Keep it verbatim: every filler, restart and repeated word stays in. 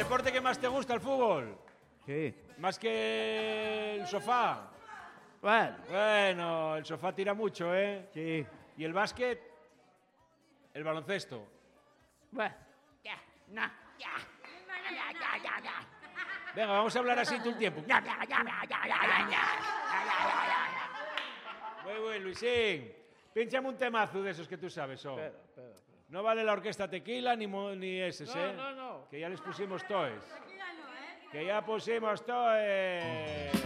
deporte que más te gusta, el fútbol? Sí. ¿Más que el sofá? Bueno. Bueno, el sofá tira mucho, ¿eh? Sí. ¿Y el básquet? El baloncesto. Bueno. Ya. No. Ya. Ya, ya, ya, ya. Venga, vamos a hablar así todo el tiempo. Ya, ya, ya, ya, ya, ya, ya. Muy bueno, Luisín. Pínchame un temazo de esos que tú sabes, oh. Espera, espera, espera. No vale la orquesta Tequila ni, mo- ni esos, No, ¿eh? no, no. Que ya les pusimos toes. Que ya pusimos toes.